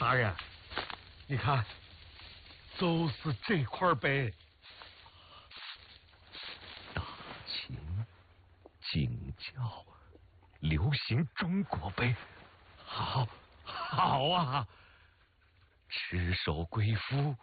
大人，你看，就是这块碑。 大秦景教流行中国碑，好啊！赤手归夫。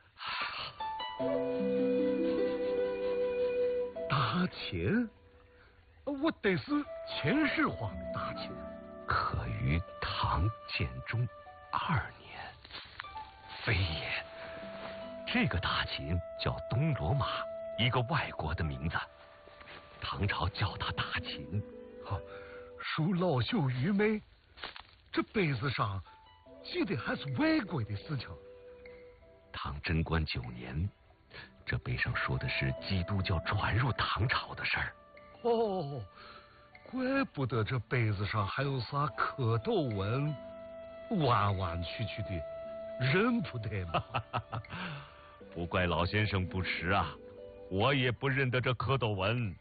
大秦，我得是秦始皇的大秦， 刻于唐建中2年。非也，这个大秦叫东罗马，一个外国的名字。唐朝叫他大秦。 恕老朽愚昧，这碑子上记的还是外国的事情。 唐贞观9年，这碑上说的是基督教传入唐朝的事儿。 哦，怪不得这碑子上还有啥蝌蚪纹，弯弯曲曲的，认不得嘛。 不怪老先生不识啊，我也不认得这蝌蚪纹。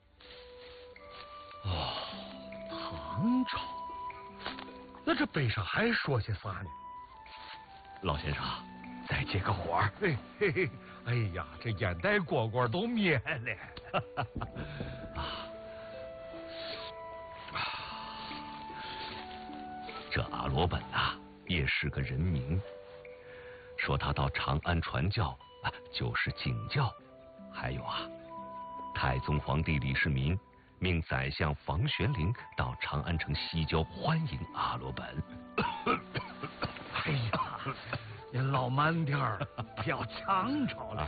唐朝，那这碑上还说些啥呢？ 老先生，再接个火。 哎呀，这烟袋蝈蝈都灭了。 这阿罗本啊，也是个人名。说他到长安传教，就是景教。还有太宗皇帝李世民命宰相房玄龄到长安城西郊欢迎阿罗本。 哎呀，您老慢点儿，不要抢着了。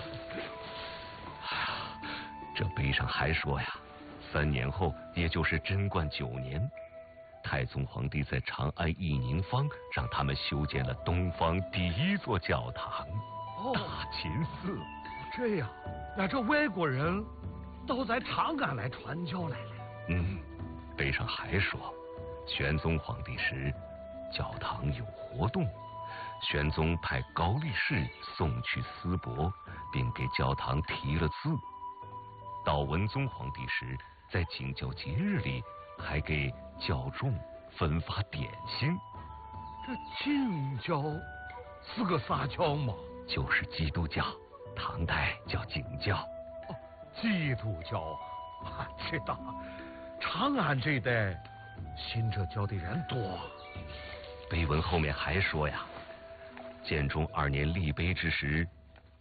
这碑上还说呀，3年后，也就是贞观9年，太宗皇帝在长安义宁坊让他们修建了东方第1座教堂——大秦寺。 这样，那这外国人都在长安来传教来了。 碑上还说，玄宗皇帝时，教堂有活动，玄宗派高力士送去丝帛，并给教堂题了字。到文宗皇帝时，在景教节日里还给教众分发点心。 这景教是个啥教嘛？ 就是基督教，唐代叫景教。 基督教知道，长安这一带信这教的人多。 碑文后面还说呀，建中2年立碑之时，